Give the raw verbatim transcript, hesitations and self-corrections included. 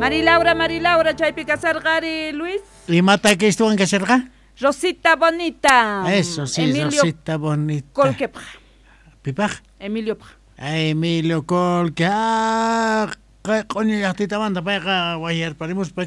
Mari Laura, Mari Laura, chaypi kasarqari Luis. Imata que estuvo en casarqa? Rosita Bonita. Eso sí, Emilio Rosita Bonita. Colquepqa. ¿Pipaj? Emilio Pqa. Emilio Colque. Ah, coño, ya estoy tabanda, para guayar, paremos